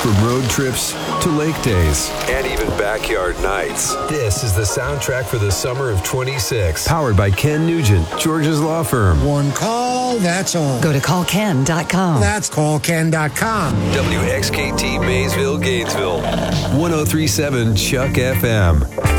From road trips to lake days and even backyard nights, this is the soundtrack for the summer of 26. Powered by Ken Nugent, George's Law Firm. One call, that's all. Go to callken.com. That's callken.com. WXKT Maysville, Gainesville. 1037 Chuck FM.